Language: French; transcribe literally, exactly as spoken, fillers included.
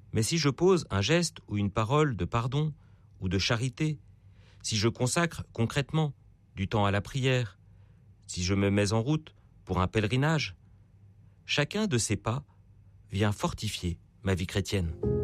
Mais si je pose un geste ou une parole de pardon ou de charité, si je consacre concrètement du temps à la prière, si je me mets en route pour un pèlerinage, chacun de ces pas vient fortifier ma vie chrétienne.